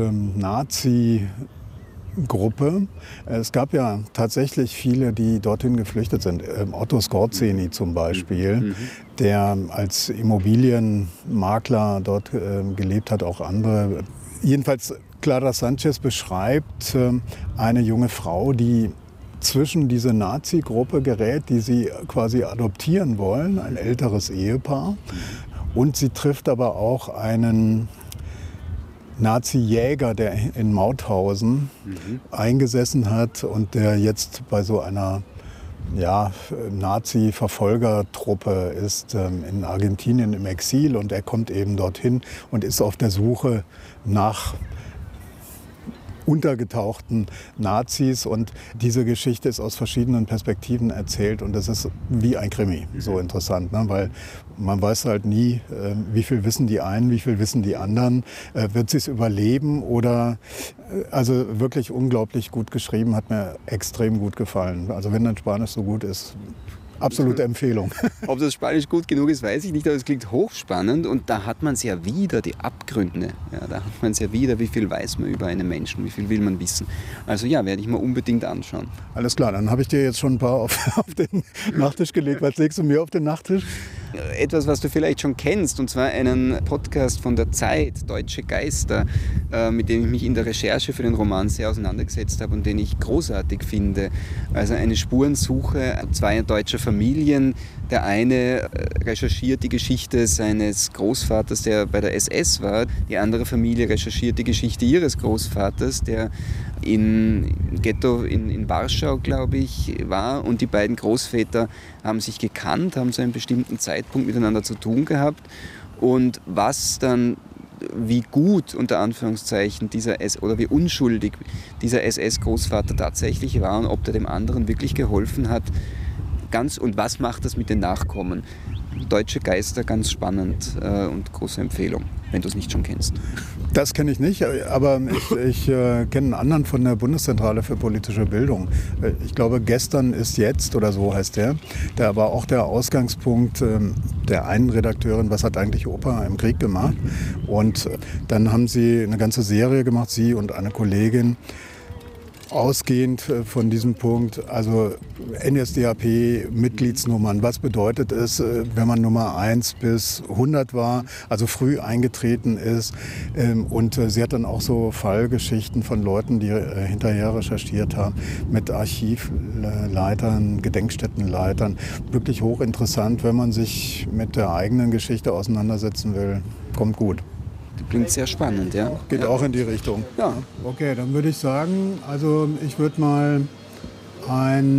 G: Nazi-Gruppe. Es gab ja tatsächlich viele, die dorthin geflüchtet sind. Otto Skorzeny zum Beispiel, der als Immobilienmakler dort gelebt hat, auch andere. Jedenfalls Clara Sanchez beschreibt eine junge Frau, die zwischen diese Nazi-Gruppe gerät, die sie quasi adoptieren wollen, ein älteres Ehepaar. Und sie trifft aber auch einen Nazi-Jäger, der in Mauthausen eingesessen hat und der jetzt bei so einer Nazi-Verfolgertruppe ist in Argentinien im Exil. Und er kommt eben dorthin und ist auf der Suche nach untergetauchten Nazis und diese Geschichte ist aus verschiedenen Perspektiven erzählt und das ist wie ein Krimi, so interessant, ne? Weil man weiß halt nie, wie viel wissen die einen, wie viel wissen die anderen, wird sie es überleben oder, also wirklich unglaublich gut geschrieben, hat mir extrem gut gefallen. Also wenn dein Spanisch so gut ist, absolute Empfehlung.
F: Ob das Spanisch gut genug ist, weiß ich nicht, aber es klingt hochspannend und da hat man es ja wieder, die Abgründe. Ja, da hat man es ja wieder, wie viel weiß man über einen Menschen, wie viel will man wissen. Also ja, werde ich mir unbedingt anschauen.
G: Alles klar, dann habe ich dir jetzt schon ein paar auf den Nachttisch gelegt. Was legst du mir auf den Nachttisch?
F: etwas, was du vielleicht schon kennst, und zwar einen Podcast von der Zeit, Deutsche Geister, mit dem ich mich in der Recherche für den Roman sehr auseinandergesetzt habe und den ich großartig finde. Also eine Spurensuche zweier deutscher Familien. Der eine recherchiert die Geschichte seines Großvaters, der bei der SS war. Die andere Familie recherchiert die Geschichte ihres Großvaters, der im Ghetto in Warschau, glaube ich, war. Und die beiden Großväter haben sich gekannt, haben zu einem bestimmten Zeitpunkt miteinander zu tun gehabt. Und was dann, wie gut unter Anführungszeichen oder wie unschuldig dieser SS-Großvater tatsächlich war und ob der dem anderen wirklich geholfen hat, und was macht das mit den Nachkommen? Deutsche Geister, ganz spannend und große Empfehlung, wenn du es nicht schon kennst.
G: Das kenne ich nicht, aber ich kenne einen anderen von der Bundeszentrale für politische Bildung. Ich glaube, Gestern ist jetzt oder so heißt der. Der war auch der Ausgangspunkt der einen Redakteurin, was hat eigentlich Opa im Krieg gemacht. Und dann haben sie eine ganze Serie gemacht, sie und eine Kollegin, ausgehend von diesem Punkt, also NSDAP-Mitgliedsnummern, was bedeutet es, wenn man Nummer 1 bis 100 war, also früh eingetreten ist. Und sie hat dann auch so Fallgeschichten von Leuten, die hinterher recherchiert haben, mit Archivleitern, Gedenkstättenleitern. Wirklich hochinteressant, wenn man sich mit der eigenen Geschichte auseinandersetzen will. Kommt gut.
F: Klingt sehr spannend, ja.
G: Geht auch in die Richtung.
F: Ja.
G: Okay, dann würde ich sagen, also ich würde mal ein